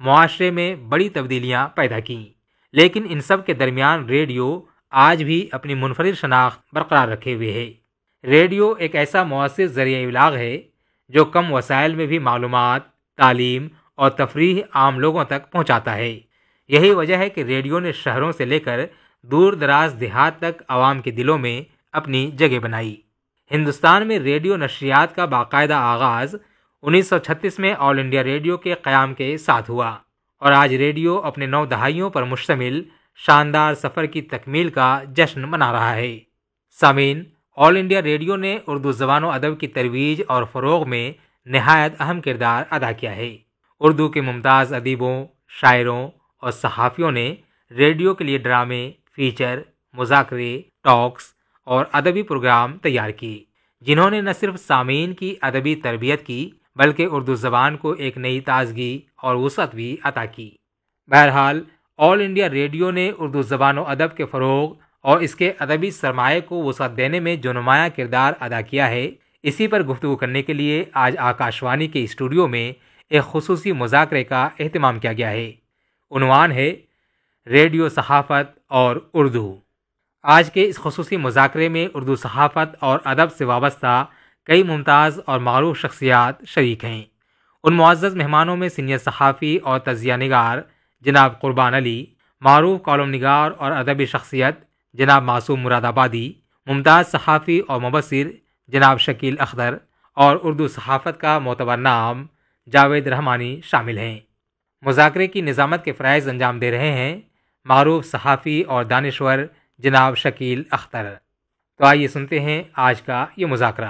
معاشرے میں بڑی تبدیلیاں پیدا کیں، لیکن ان سب کے درمیان ریڈیو آج بھی اپنی منفرد شناخت برقرار رکھے ہوئے ہے۔ ریڈیو ایک ایسا مؤثر ذریعہ ابلاغ ہے جو کم وسائل میں بھی معلومات، تعلیم اور تفریح عام لوگوں تک پہنچاتا ہے۔ یہی وجہ ہے کہ ریڈیو نے شہروں سے لے کر دور دراز دیہات تک عوام کے دلوں میں اپنی جگہ بنائی۔ ہندوستان میں ریڈیو نشریات کا باقاعدہ آغاز 1936 میں آل انڈیا ریڈیو کے قیام کے ساتھ ہوا، اور آج ریڈیو اپنے 9 دہائیوں پر مشتمل شاندار سفر کی تکمیل کا جشن منا رہا ہے۔ سامعین، آل انڈیا ریڈیو نے اردو زبان و ادب کی ترویج اور فروغ میں نہایت اہم کردار ادا کیا ہے۔ اردو کے ممتاز ادیبوں، شاعروں اور صحافیوں نے ریڈیو کے لیے ڈرامے، فیچر، مذاکرے، ٹاکس اور ادبی پروگرام تیار کیے، جنہوں نے نہ صرف سامعین کی ادبی تربیت کی بلکہ اردو زبان کو ایک نئی تازگی اور وسعت بھی عطا کی۔ بہرحال، آل انڈیا ریڈیو نے اردو زبان و ادب کے فروغ اور اس کے ادبی سرمایہ کو وسعت دینے میں جو نمایاں کردار ادا کیا ہے، اسی پر گفتگو کرنے کے لیے آج آکاشوانی کے اسٹوڈیو میں ایک خصوصی مذاکرے کا اہتمام کیا گیا ہے۔ عنوان ہے ریڈیو صحافت اور اردو۔ آج کے اس خصوصی مذاکرے میں اردو صحافت اور ادب سے وابستہ کئی ممتاز اور معروف شخصیات شریک ہیں۔ ان معزز مہمانوں میں سینئر صحافی اور تجزیہ نگار جناب قربان علی، معروف کالم نگار اور ادبی شخصیت جناب معصوم مراد آبادی، ممتاز صحافی اور مبصر جناب شکیل اخضر، اور اردو صحافت کا معتبر نام جاوید رحمانی شامل ہیں۔ مذاکرے کی نظامت کے فرائض انجام دے رہے ہیں معروف صحافی اور دانشور جناب شکیل اختر۔ تو آئیے سنتے ہیں آج کا یہ مذاکرہ۔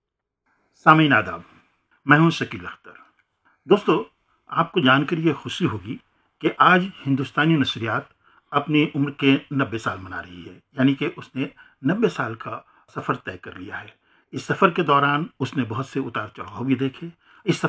سامعین آداب، میں ہوں شکیل اختر۔ دوستو، آپ کو جان کر یہ خوشی ہوگی کہ آج ہندوستانی نشریات اپنی عمر کے 90 سال منا رہی ہے، یعنی کہ اس نے 90 سال کا سفر طے کر لیا ہے۔ اس سفر کے دوران اس نے بہت سے اتار چڑھاؤ بھی دیکھے۔ اس سفر